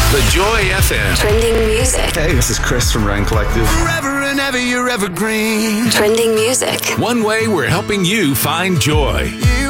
The Joy FM. Trending music. Hey, this is Chris from Rain Collective. Forever and ever, you're evergreen. Trending music. One way we're helping you find joy.